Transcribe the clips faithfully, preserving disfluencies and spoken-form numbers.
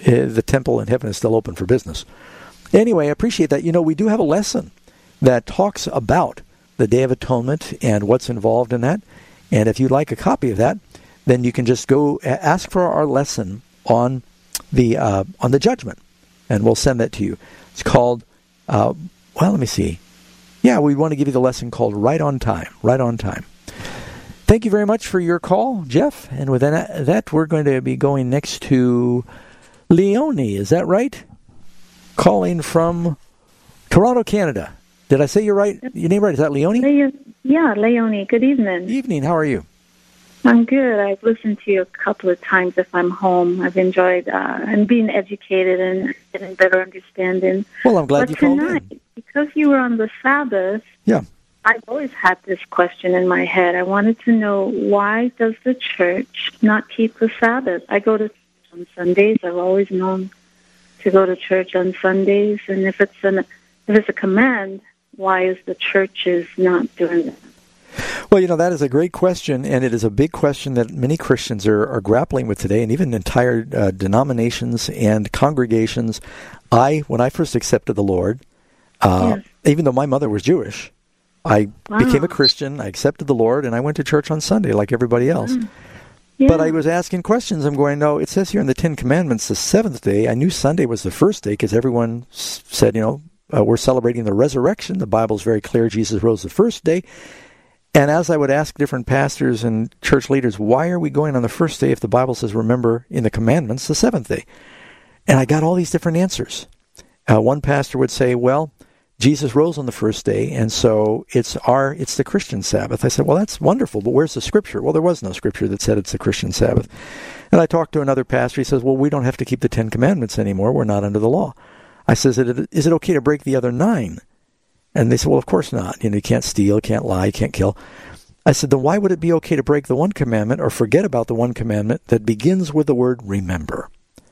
uh, the temple in heaven is still open for business. Anyway, I appreciate that. You know, we do have a lesson that talks about the Day of Atonement and what's involved in that. And if you'd like a copy of that, then you can just go ask for our lesson on the uh, on the judgment, and we'll send that to you. It's called, uh, well, let me see. Yeah, we want to give you the lesson called Right on Time, Right on Time. Thank you very much for your call, Jeff. And with that, that we're going to be going next to Leonie. Is that right? Calling from Toronto, Canada. Did I say your right? Your name right? Is that Leonie? Le- yeah, Leonie. Good evening. Evening. How are you? I'm good. I've listened to you a couple of times if I'm home. I've enjoyed uh, and being educated and getting better understanding. Well, I'm glad but you tonight, called in. Because you were on the Sabbath, yeah. I've always had this question in my head. I wanted to know, why does the church not keep the Sabbath? I go to church on Sundays. I've always known to go to church on Sundays. And if it's an if it's a command, why is the churches not doing that? Well, you know, that is a great question, and it is a big question that many Christians are, are grappling with today, and even entire uh, denominations and congregations. I, when I first accepted the Lord, uh, yes. even though my mother was Jewish, I wow. became a Christian, I accepted the Lord, and I went to church on Sunday like everybody else. Mm. Yeah. But I was asking questions. I'm going, no, it says here in the Ten Commandments, the seventh day. I knew Sunday was the first day because everyone s- said, you know, uh, we're celebrating the resurrection. The Bible's very clear. Jesus rose the first day. And as I would ask different pastors and church leaders, why are we going on the first day if the Bible says, remember, in the commandments, the seventh day? And I got all these different answers. Uh, one pastor would say, well, Jesus rose on the first day, and so it's our it's the Christian Sabbath. I said, well, that's wonderful, but where's the scripture? Well, there was no scripture that said it's the Christian Sabbath. And I talked to another pastor. He says, well, we don't have to keep the Ten Commandments anymore. We're not under the law. I says, is it okay to break the other nine? And they said, well, of course not. You know, you can't steal, can't lie, can't kill. I said, then why would it be okay to break the one commandment or forget about the one commandment that begins with the word remember?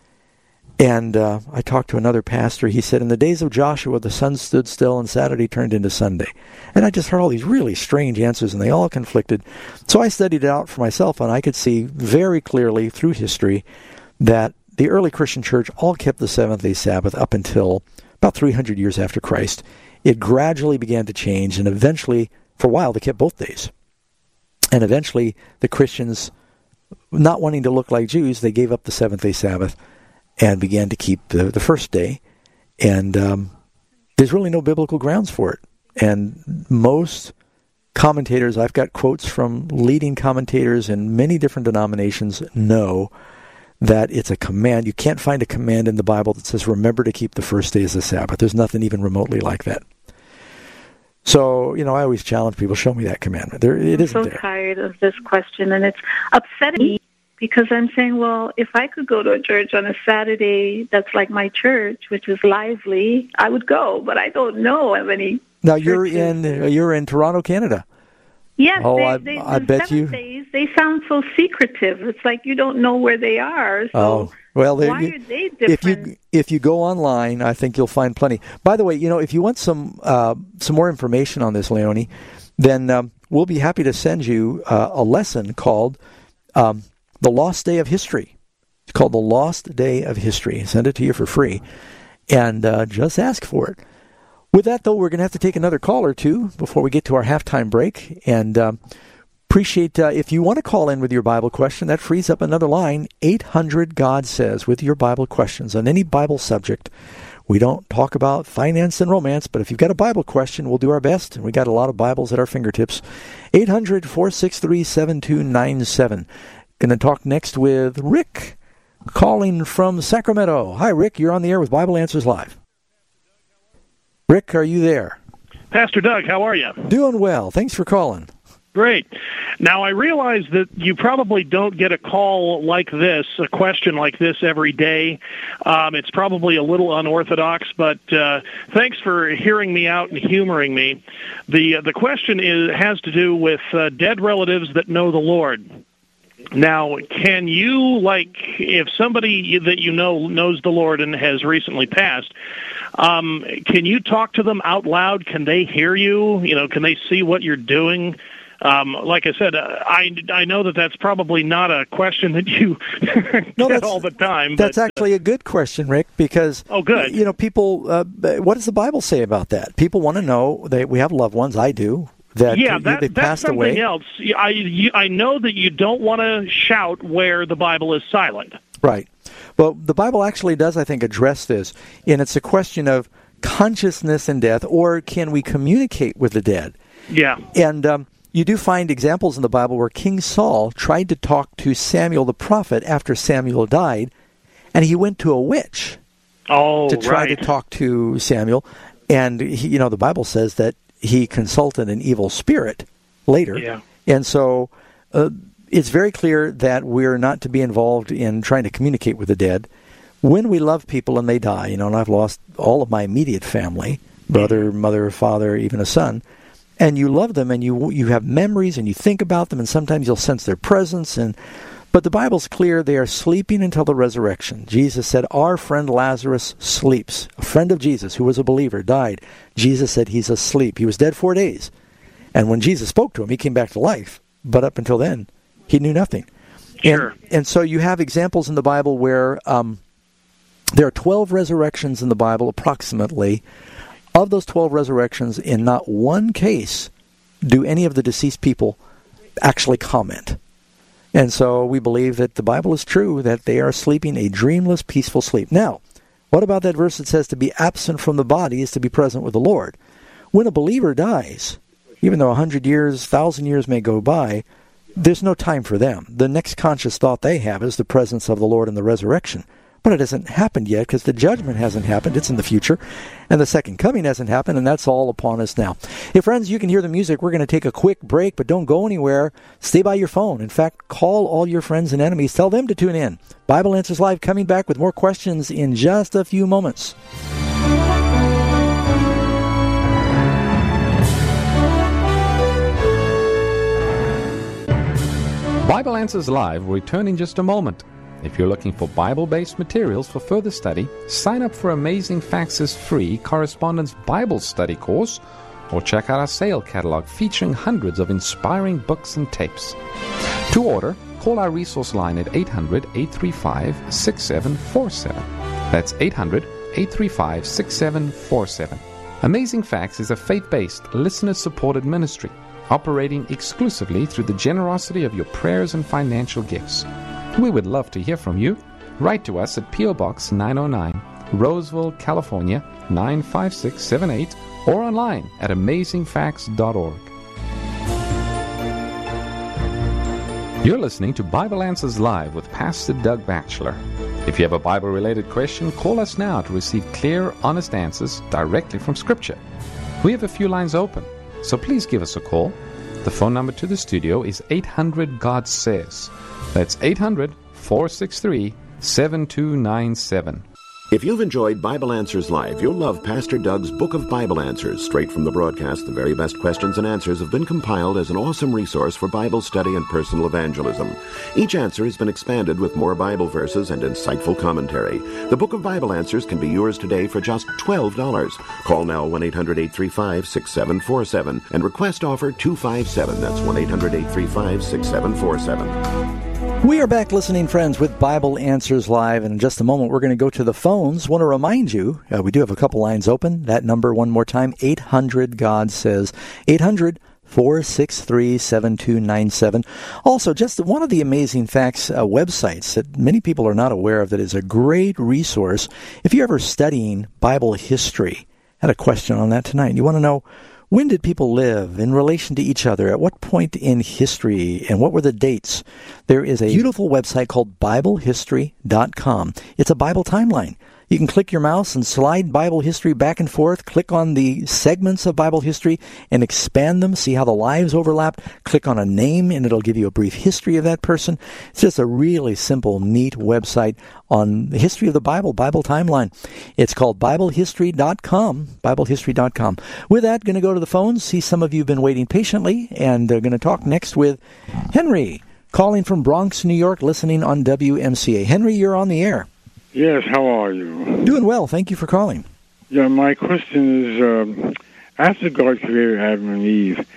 And uh, I talked to another pastor. He said, in the days of Joshua, the sun stood still and Saturday turned into Sunday. And I just heard all these really strange answers, and they all conflicted. So I studied it out for myself, and I could see very clearly through history that the early Christian church all kept the seventh-day Sabbath up until about three hundred years after Christ. It gradually began to change, and eventually, for a while, they kept both days. And eventually, the Christians, not wanting to look like Jews, they gave up the seventh-day Sabbath and began to keep the, the first day. And um, there's really no biblical grounds for it. And most commentators, I've got quotes from leading commentators in many different denominations, know that it's a command. You can't find a command in the Bible that says, remember to keep the first day as a Sabbath. There's nothing even remotely like that. So, you know, I always challenge people, show me that commandment. There, it I'm isn't so there. tired of this question, and it's upsetting me because I'm saying, well, if I could go to a church on a Saturday that's like my church, which is lively, I would go, but I don't know of any Now, you're churches. in you're in Toronto, Canada. Yes, oh, they, I, they, I the bet seven you. Days, they sound so secretive. It's like you don't know where they are. So oh, well, why you, are they different? If you if you go online, I think you'll find plenty. By the way, you know, if you want some uh, some more information on this, Leonie, then um, we'll be happy to send you uh, a lesson called um, "The Lost Day of History." It's called "The Lost Day of History." Send it to you for free, and uh, just ask for it. With that, though, we're going to have to take another call or two before we get to our halftime break. And um, appreciate uh, if you want to call in with your Bible question, that frees up another line, eight hundred God Says, with your Bible questions on any Bible subject. We don't talk about finance and romance, but if you've got a Bible question, we'll do our best. And we got a lot of Bibles at our fingertips. eight hundred, four six three, seven two nine seven. Going to talk next with Rick, calling from Sacramento. Hi, Rick. You're on the air with Bible Answers Live. Rick, are you there? Pastor Doug, how are you? Doing well. Thanks for calling. Great. Now, I realize that you probably don't get a call like this, a question like this every day. Um, it's probably a little unorthodox, but uh, thanks for hearing me out and humoring me. The, uh, the question is has to do with uh, dead relatives that know the Lord. Now, can you, like, if somebody that you know knows the Lord and has recently passed, um, can you talk to them out loud? Can they hear you? You know, can they see what you're doing? um, like I said, uh, I, I know that that's probably not a question that you no, get all the time. That's but, actually a good question, Rick, because oh, good. You know, people. Uh, what does the Bible say about that? People want to know. They, we have loved ones. I do. That yeah, that, they that's passed something away. else. I you, I know that you don't want to shout where the Bible is silent. Right. Well, the Bible actually does, I think, address this, and it's a question of consciousness and death, or can we communicate with the dead? Yeah. And um, you do find examples in the Bible where King Saul tried to talk to Samuel the prophet after Samuel died, and he went to a witch oh, to try right. to talk to Samuel. And, he, you know, the Bible says that he consulted an evil spirit later. Yeah. And so uh, it's very clear that we're not to be involved in trying to communicate with the dead. When we love people and they die, you know, and I've lost all of my immediate family, brother, mother, father, even a son, and you love them and you you have memories and you think about them and sometimes you'll sense their presence. And but the Bible's clear they are sleeping until the resurrection. Jesus said, our friend Lazarus sleeps. A friend of Jesus who was a believer died. Jesus said he's asleep. He was dead four days. And when Jesus spoke to him, he came back to life. But up until then, he knew nothing. Sure. And, and so you have examples in the Bible where um, there are twelve resurrections in the Bible approximately. Of those twelve resurrections, in not one case do any of the deceased people actually comment. And so we believe that the Bible is true, that they are sleeping a dreamless, peaceful sleep. Now, what about that verse that says to be absent from the body is to be present with the Lord? When a believer dies, even though a hundred years, thousand years may go by, there's no time for them. The next conscious thought they have is the presence of the Lord in the resurrection. But it hasn't happened yet because the judgment hasn't happened. It's in the future. And the second coming hasn't happened, and that's all upon us now. Hey, friends, you can hear the music. We're going to take a quick break, but don't go anywhere. Stay by your phone. In fact, call all your friends and enemies. Tell them to tune in. Bible Answers Live coming back with more questions in just a few moments. Bible Answers Live will return in just a moment. If you're looking for Bible-based materials for further study, sign up for Amazing Facts' free Correspondence Bible Study course, or check out our sale catalog featuring hundreds of inspiring books and tapes. To order, call our resource line at eight hundred, eight three five, six seven four seven. That's eight hundred, eight three five, six seven four seven. Amazing Facts is a faith-based, listener-supported ministry operating exclusively through the generosity of your prayers and financial gifts. We would love to hear from you. Write to us at P O. Box nine oh nine, Roseville, California nine five six seven eight, or online at amazing facts dot org. You're listening to Bible Answers Live with Pastor Doug Batchelor. If you have a Bible-related question, call us now to receive clear, honest answers directly from Scripture. We have a few lines open, so please give us a call. The phone number to the studio is eight hundred, God says. That's eight hundred, four six three, seven two nine seven. If you've enjoyed Bible Answers Live, you'll love Pastor Doug's Book of Bible Answers. Straight from the broadcast, the very best questions and answers have been compiled as an awesome resource for Bible study and personal evangelism. Each answer has been expanded with more Bible verses and insightful commentary. The Book of Bible Answers can be yours today for just twelve dollars. Call now one eight hundred, eight three five, six seven four seven and request offer two five seven. That's one eight hundred, eight three five, six seven four seven. We are back listening, friends, with Bible Answers Live, and in just a moment we're going to go to the phones. Want to remind you, uh, we do have a couple lines open. That number, one more time, eight hundred, God says, eight hundred, four six three, seven two nine seven. Also, just one of the Amazing Facts uh, websites that many people are not aware of that is a great resource. If you're ever studying Bible history, I had a question on that tonight. You want to know, when did people live in relation to each other? At what point in history? And what were the dates? There is a beautiful website called Bible History dot com. It's a Bible timeline. You can click your mouse and slide Bible history back and forth. Click on the segments of Bible history and expand them. See how the lives overlap. Click on a name and it'll give you a brief history of that person. It's just a really simple, neat website on the history of the Bible, Bible timeline. It's called Bible History dot com, Bible History dot com. With that, going to go to the phones. See, some of you have been waiting patiently, and they're going to talk next with Henry, calling from Bronx, New York, listening on W M C A. Henry, you're on the air. Yes, how are you? Doing well. Thank you for calling. Yeah, my question is, um, after God created Adam and Eve,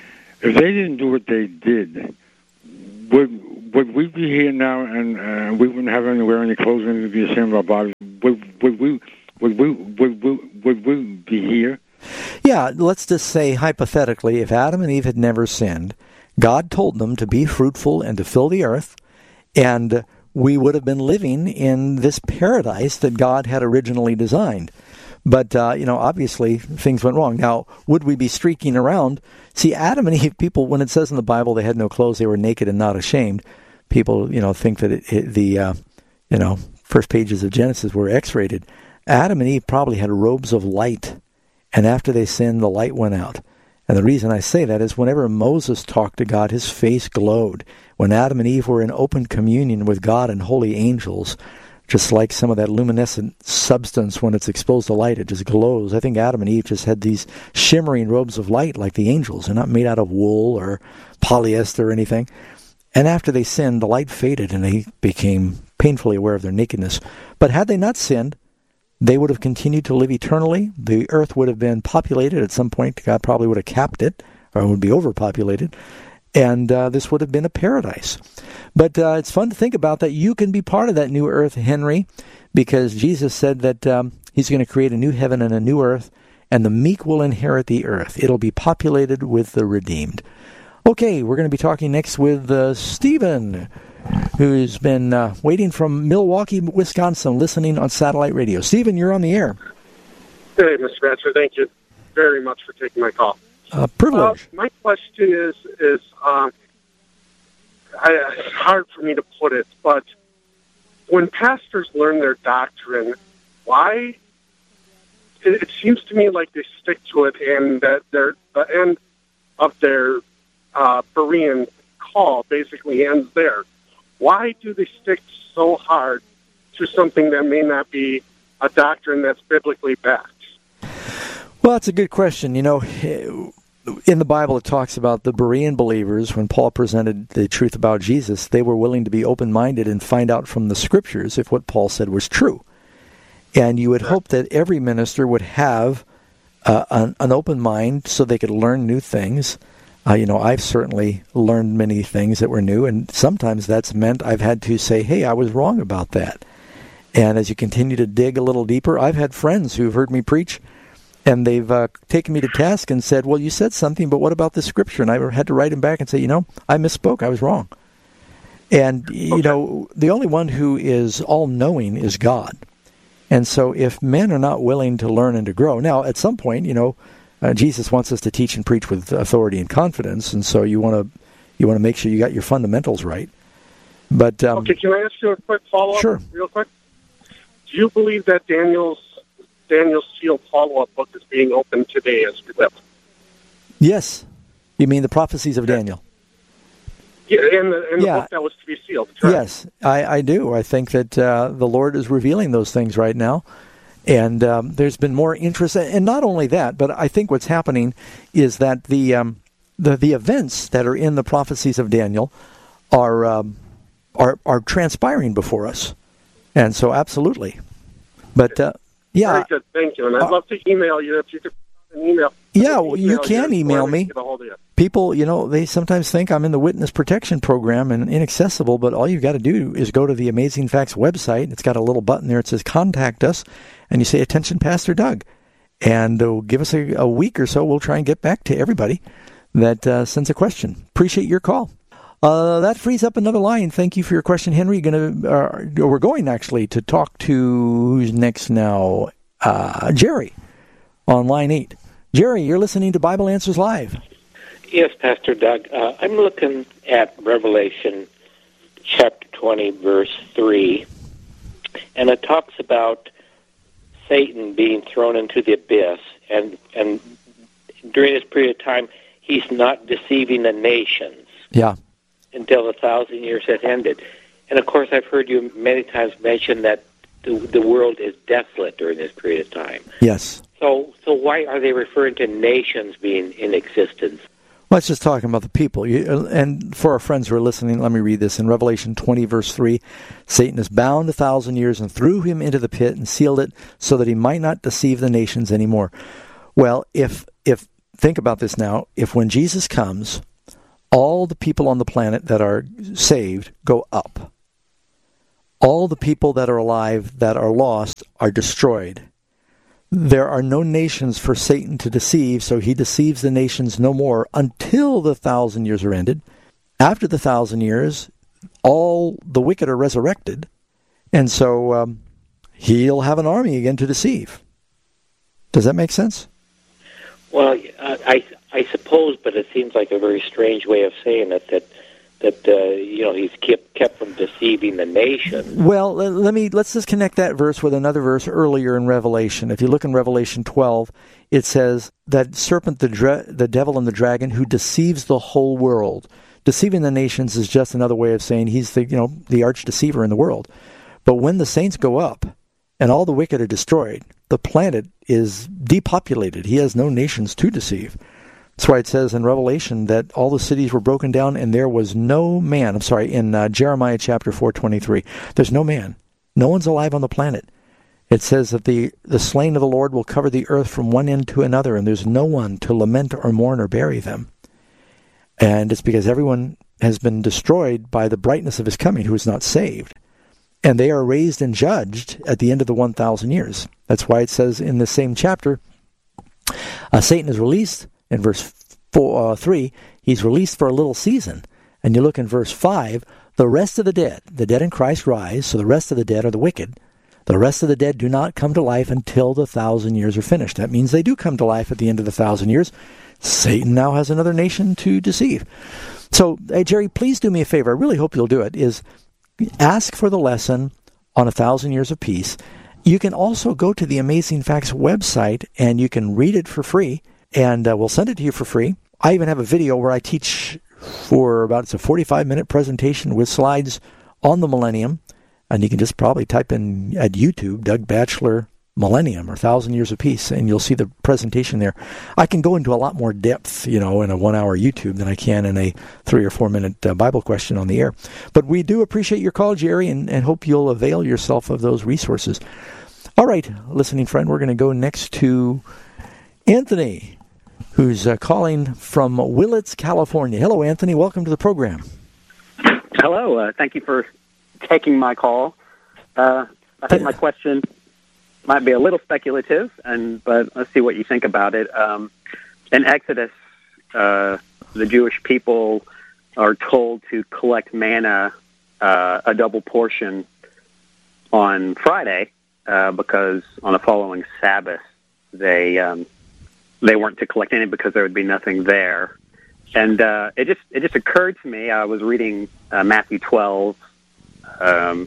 if they didn't do what they did, would would we be here now and uh, we wouldn't have any wear any clothes and be ashamed of our bodies? Would would we would we would we would we be here? Yeah, let's just say hypothetically, if Adam and Eve had never sinned, God told them to be fruitful and to fill the earth, and we would have been living in this paradise that God had originally designed. But, uh, you know, obviously things went wrong. Now, would we be streaking around? See, Adam and Eve, people, when it says in the Bible they had no clothes, they were naked and not ashamed, people, you know, think that it, it, the, uh, you know, first pages of Genesis were X-rated. Adam and Eve probably had robes of light, and after they sinned, the light went out. And the reason I say that is whenever Moses talked to God, his face glowed. When Adam and Eve were in open communion with God and holy angels, just like some of that luminescent substance when it's exposed to light, it just glows. I think Adam and Eve just had these shimmering robes of light like the angels. They're not made out of wool or polyester or anything. And after they sinned, the light faded and they became painfully aware of their nakedness. But had they not sinned, they would have continued to live eternally. The earth would have been populated at some point. God probably would have capped it, or it would be overpopulated. And uh, this would have been a paradise. But uh, it's fun to think about that you can be part of that new earth, Henry, because Jesus said that um, he's going to create a new heaven and a new earth, and the meek will inherit the earth. It'll be populated with the redeemed. Okay, we're going to be talking next with uh, Stephen, who's been uh, waiting from Milwaukee, Wisconsin, listening on satellite radio. Stephen, you're on the air. Hey, Mister Ratcher, thank you very much for taking my call. Uh, privilege. Uh, my question is, is um, I, it's hard for me to put it, but when pastors learn their doctrine, why? It, it seems to me like they stick to it, and that their the end of their uh, Berean call basically ends there. Why do they stick so hard to something that may not be a doctrine that's biblically backed? Well, that's a good question. You know, in the Bible it talks about the Berean believers, when Paul presented the truth about Jesus, they were willing to be open-minded and find out from the Scriptures if what Paul said was true. And you would hope that every minister would have uh, an, an open mind so they could learn new things. Uh, you know, I've certainly learned many things that were new, and sometimes that's meant I've had to say, hey, I was wrong about that. And as you continue to dig a little deeper, I've had friends who've heard me preach, and they've uh, taken me to task and said, well, you said something, but what about this scripture? And I had to write them back and say, you know, I misspoke. I was wrong. And, you okay. know, the only one who is all-knowing is God. And so if men are not willing to learn and to grow, now, at some point, you know, Uh, Jesus wants us to teach and preach with authority and confidence, and so you want to you want to make sure you got your fundamentals right. But um, okay, can I ask you a quick follow-up? Sure. Real quick. Do you believe that Daniel's Daniel's sealed follow-up book is being opened today as we live? Yes. You mean the prophecies of Daniel? Yeah, and the, and the yeah. book that was to be sealed. Correct? Yes, I, I do. I think that uh, the Lord is revealing those things right now. And um, there's been more interest, and not only that, but I think what's happening is that the um, the, the events that are in the prophecies of Daniel are um, are are transpiring before us, and so absolutely. But uh, yeah, very good, thank you. And I'd uh, love to email you if you could send an email. Yeah, email you can you email me. People, you know, they sometimes think I'm in the witness protection program and inaccessible, but all you've got to do is go to the Amazing Facts website. It's got a little button there. It says Contact Us, and you say, Attention, Pastor Doug. And uh, give us a, a week or so. We'll try and get back to everybody that uh, sends a question. Appreciate your call. Uh, that frees up another line. Thank you for your question, Henry. You're gonna, uh, we're going, actually, to talk to, who's next now? Uh, Jerry on line eight. Jerry, you're listening to Bible Answers Live. Yes, Pastor Doug. Uh, I'm looking at Revelation chapter twenty, verse three, and it talks about Satan being thrown into the abyss, and, and during this period of time, he's not deceiving the nations yeah. until a thousand years has ended. And, of course, I've heard you many times mention that the, the world is desolate during this period of time. Yes. So, so why are they referring to nations being in existence? Well, it's just talking about the people. You, and for our friends who are listening, let me read this. In Revelation twenty, verse three, Satan is bound a thousand years and threw him into the pit and sealed it so that he might not deceive the nations anymore. Well, if if think about this now. If when Jesus comes, all the people on the planet that are saved go up. All the people that are alive that are lost are destroyed. There are no nations for Satan to deceive, so he deceives the nations no more until the thousand years are ended. After the thousand years, all the wicked are resurrected, and so um, he'll have an army again to deceive. Does that make sense? Well, uh, I I suppose, but it seems like a very strange way of saying it, that that uh, you know he's kept kept from deceiving the nation. Well, let me let's just connect that verse with another verse earlier in Revelation. If you look in Revelation twelve, it says that serpent, the dra- the devil, and the dragon, who deceives the whole world. Deceiving the nations is just another way of saying he's the you know the arch deceiver in the world. But when the saints go up and all the wicked are destroyed, the planet is depopulated. He has no nations to deceive. That's why it says in Revelation that all the cities were broken down and there was no man. I'm sorry, in uh, Jeremiah chapter four twenty-three, there's no man. No one's alive on the planet. It says that the, the slain of the Lord will cover the earth from one end to another, and there's no one to lament or mourn or bury them. And it's because everyone has been destroyed by the brightness of his coming who is not saved. And they are raised and judged at the end of the one thousand years. That's why it says in the same chapter, uh, Satan is released. In verse four, uh, three, he's released for a little season. And you look in verse five, the rest of the dead, the dead in Christ rise, so the rest of the dead are the wicked. The rest of the dead do not come to life until the thousand years are finished. That means they do come to life at the end of the thousand years. Satan now has another nation to deceive. So, hey, Jerry, please do me a favor. I really hope you'll do it, is ask for the lesson on a thousand years of peace. You can also go to the Amazing Facts website, and you can read it for free. And uh, we'll send it to you for free. I even have a video where I teach for about, it's a forty-five minute presentation with slides on the millennium. And you can just probably type in at YouTube, Doug Batchelor Millennium or Thousand Years of Peace, and you'll see the presentation there. I can go into a lot more depth, you know, in a one hour YouTube than I can in a three or four minute uh, Bible question on the air. But we do appreciate your call, Jerry, and, and hope you'll avail yourself of those resources. All right, listening friend, we're going to go next to Anthony, who's uh, calling from Willits, California. Hello, Anthony. Welcome to the program. Hello. Uh, thank you for taking my call. Uh, I think my question might be a little speculative, and but let's see what you think about it. Um, in Exodus, uh, the Jewish people are told to collect manna, uh, a double portion, on Friday uh, because on the following Sabbath they um, they weren't to collect any because there would be nothing there. And uh, it just it just occurred to me. I was reading uh, Matthew twelve, um,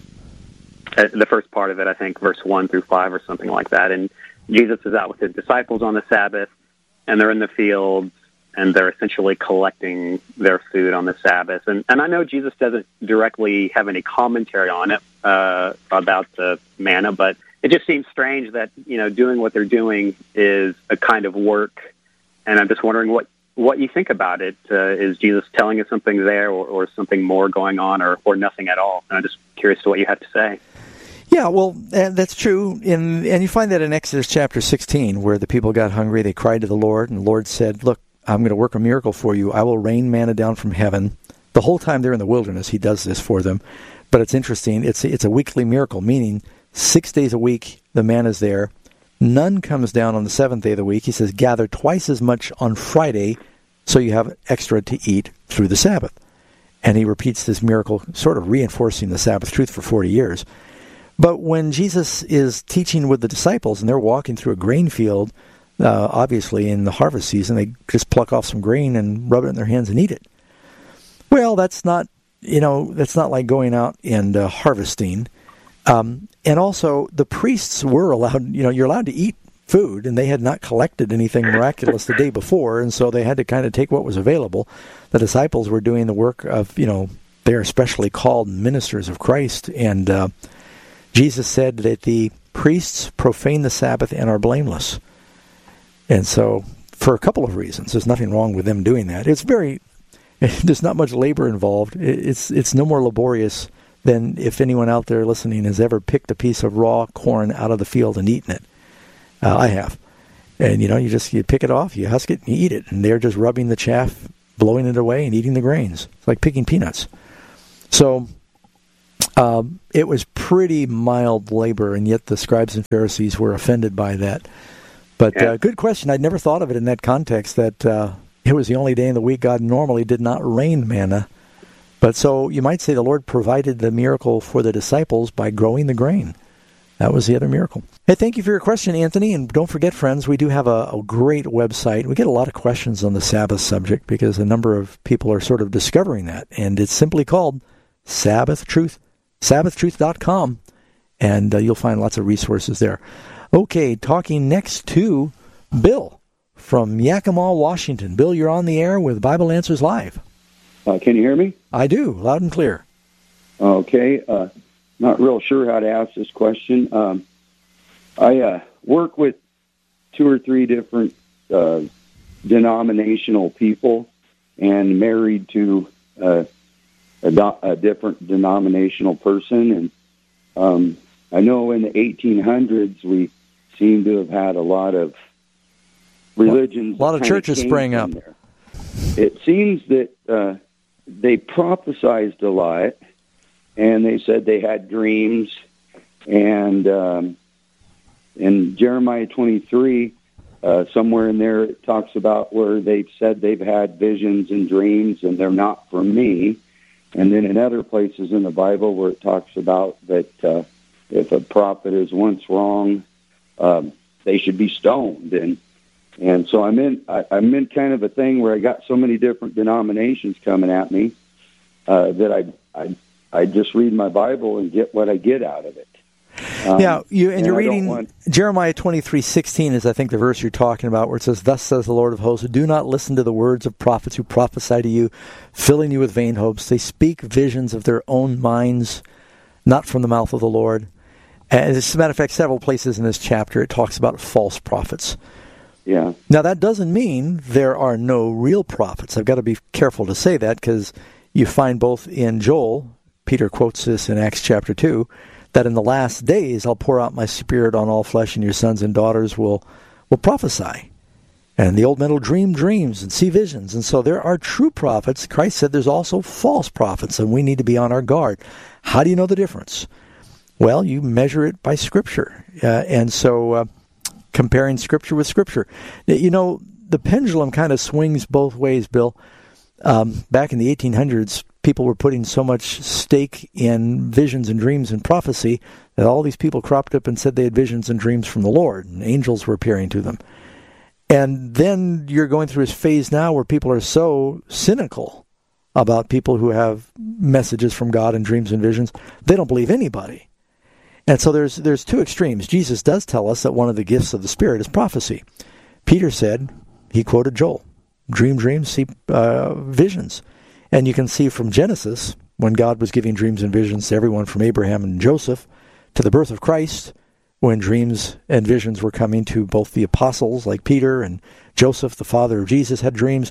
the first part of it, I think, verse one through five or something like that. And Jesus is out with his disciples on the Sabbath, and they're in the fields, and they're essentially collecting their food on the Sabbath. And and I know Jesus doesn't directly have any commentary on it uh, about the manna, but it just seems strange that, you know, doing what they're doing is a kind of work. And I'm just wondering what, what you think about it. Uh, is Jesus telling us something there, or, or something more going on, or, or nothing at all? And I'm just curious to what you have to say. Yeah, well, uh, that's true. In, and you find that in Exodus chapter sixteen, where the people got hungry, they cried to the Lord, and the Lord said, look, I'm going to work a miracle for you. I will rain manna down from heaven. The whole time they're in the wilderness, he does this for them. But it's interesting. It's, it's a weekly miracle, meaning six days a week the manna's there. None comes down on the seventh day of the week. He says, gather twice as much on Friday so you have extra to eat through the Sabbath. And he repeats this miracle, sort of reinforcing the Sabbath truth for forty years. But when Jesus is teaching with the disciples and they're walking through a grain field, uh, obviously in the harvest season, they just pluck off some grain and rub it in their hands and eat it. Well, that's not, you know, that's not like going out and uh, harvesting. Um, and also, the priests were allowed, you know, you're allowed to eat food, and they had not collected anything miraculous the day before, and so they had to kind of take what was available. The disciples were doing the work of, you know, they're especially called ministers of Christ, and uh, Jesus said that the priests profane the Sabbath and are blameless. And so, for a couple of reasons, there's nothing wrong with them doing that. It's very, there's not much labor involved. It's it's no more laborious than if anyone out there listening has ever picked a piece of raw corn out of the field and eaten it. Uh, I have. And, you know, you just you pick it off, you husk it, and you eat it. And they're just rubbing the chaff blowing it away and eating the grains. It's like picking peanuts. So um, it was pretty mild labor, and yet the scribes and Pharisees were offended by that. But yeah. uh, good question. I'd never thought of it in that context, that uh, it was the only day in the week God normally did not rain manna. But so you might say the Lord provided the miracle for the disciples by growing the grain. That was the other miracle. Hey, thank you for your question, Anthony. And don't forget, friends, we do have a, a great website. We get a lot of questions on the Sabbath subject because a number of people are sort of discovering that. And it's simply called Sabbath Truth, sabbath truth dot com. And uh, you'll find lots of resources there. Okay, talking next to Bill from Yakima, Washington. Bill, you're on the air with Bible Answers Live. Uh, can you hear me? I do, loud and clear. Okay. Uh, not real sure how to ask this question. Um, I uh, work with two or three different uh, denominational people and married to uh, a, do- a different denominational person. And um, I know in the eighteen hundreds we seem to have had a lot of religions. A lot of churches sprang up. There. It seems that uh, they prophesied a lot, and they said they had dreams. And um, in Jeremiah twenty-three, uh, somewhere in there, it talks about where they've said they've had visions and dreams, and they're not from me. And then in other places in the Bible where it talks about that uh, if a prophet is once wrong, um, they should be stoned. And and so I'm in I, I'm in kind of a thing where I got so many different denominations coming at me uh, that I I I just read my Bible and get what I get out of it. Um, yeah, you and, and you're I reading want... Jeremiah twenty-three sixteen is I think the verse you're talking about, where it says, "Thus says the Lord of hosts, do not listen to the words of prophets who prophesy to you, filling you with vain hopes. They speak visions of their own minds, not from the mouth of the Lord." And as a matter of fact, several places in this chapter it talks about false prophets. Yeah. Now that doesn't mean there are no real prophets. I've got to be careful to say that, because you find both in Joel, Peter quotes this in Acts chapter two, that in the last days I'll pour out my spirit on all flesh, and your sons and daughters will, will prophesy. And the old men will dream dreams and see visions. And so there are true prophets. Christ said there's also false prophets, and we need to be on our guard. How do you know the difference? Well, you measure it by Scripture. Uh, and so uh, comparing Scripture with Scripture. You know, the pendulum kind of swings both ways, Bill. Um, back in the eighteen hundreds, people were putting so much stake in visions and dreams and prophecy that all these people cropped up and said they had visions and dreams from the Lord, and angels were appearing to them. And then you're going through this phase now where people are so cynical about people who have messages from God and dreams and visions, they don't believe anybody. And so there's there's two extremes. Jesus does tell us that one of the gifts of the Spirit is prophecy. Peter said, he quoted Joel, dream dreams, see uh, visions. And you can see from Genesis, when God was giving dreams and visions to everyone from Abraham and Joseph, to the birth of Christ, when dreams and visions were coming to both the apostles, like Peter, and Joseph, the father of Jesus, had dreams,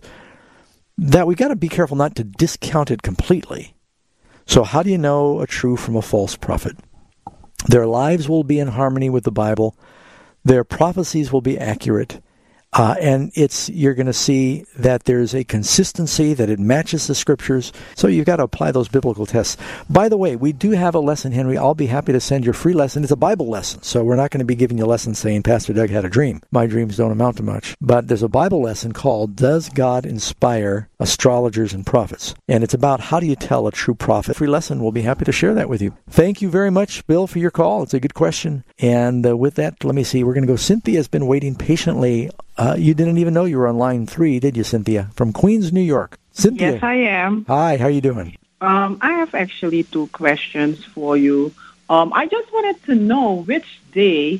that we've got to be careful not to discount it completely. So how do you know a true from a false prophet? Their lives will be in harmony with the Bible. Their prophecies will be accurate. Uh, and it's you're going to see that there's a consistency, that it matches the Scriptures. So you've got to apply those biblical tests. By the way, we do have a lesson, Henry. I'll be happy to send your free lesson. It's a Bible lesson. So we're not going to be giving you a lesson saying, Pastor Doug had a dream. My dreams don't amount to much. But there's a Bible lesson called, Does God Inspire Astrologers and Prophets? And it's about how do you tell a true prophet. Free lesson. We'll be happy to share that with you. Thank you very much, Bill, for your call. It's a good question. And uh, with that, let me see. We're going to go. Cynthia's been waiting patiently. Uh, you didn't even know you were on line three, did you, Cynthia? From Queens, New York. Cynthia. Yes, I am. Hi, how are you doing? Um, I have actually two questions for you. Um, I just wanted to know which day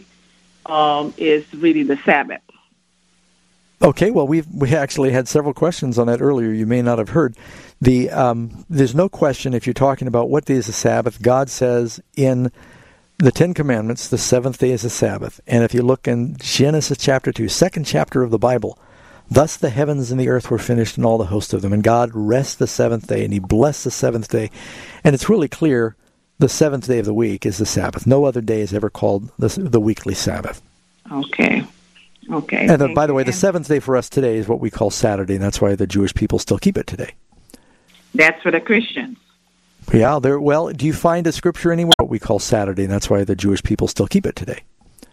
um, is really the Sabbath. Okay, well, we've we actually had several questions on that earlier. You may not have heard. The um, there's no question if you're talking about what day is the Sabbath. God says in the Ten Commandments, the seventh day is the Sabbath. And if you look in Genesis chapter two, second chapter of the Bible, thus the heavens and the earth were finished and all the host of them. And God rests the seventh day, and he blessed the seventh day. And it's really clear the seventh day of the week is the Sabbath. No other day is ever called the, the weekly Sabbath. Okay. Okay. And then, by the way, the seventh day for us today is what we call Saturday, and that's why the Jewish people still keep it today. That's for the Christians. Yeah, there. Well, do you find a scripture anywhere what we call Saturday, and that's why the Jewish people still keep it today?